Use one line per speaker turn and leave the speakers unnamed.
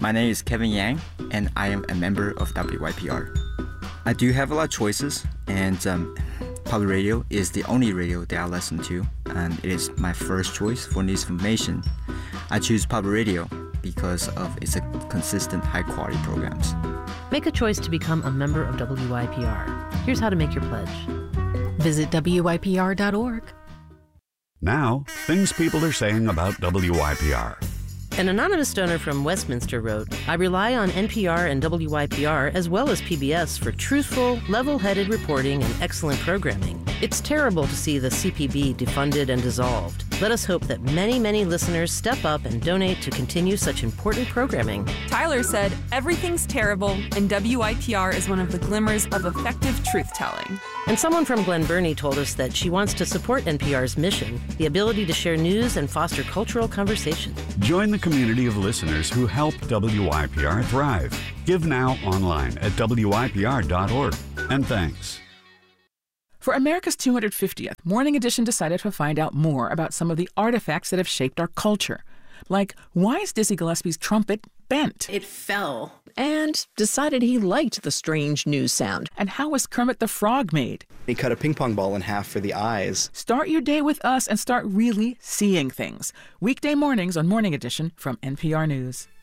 My name is Kevin Yang, and I am a member of WYPR. I do have a lot of choices, and public radio is the only radio that I listen to, and it is my first choice for news information. I choose public radio because of its consistent, high-quality programs.
Make a choice to become a member of WYPR. Here's how to make your pledge.
Visit WYPR.org.
Now, things people are saying about WYPR.
An anonymous donor from Westminster wrote, I rely on NPR and WYPR as well as PBS for truthful, level-headed reporting and excellent programming. It's terrible to see the CPB defunded and dissolved. Let us hope that many, many listeners step up and donate to continue such important programming.
Tyler said, everything's terrible, and WYPR is one of the glimmers of effective truth-telling.
And someone from Glen Burnie told us that she wants to support NPR's mission, the ability to share news and foster cultural conversation.
Join the community of listeners who help WYPR thrive. Give now online at WYPR.org. And thanks.
For America's 250th, Morning Edition decided to find out more about some of the artifacts that have shaped our culture. Like, why is Dizzy Gillespie's trumpet bent?
It fell and decided he liked the strange news sound.
And how was Kermit the Frog made?
He cut a ping pong ball in half for the eyes.
Start your day with us and start really seeing things. Weekday mornings on Morning Edition from NPR News.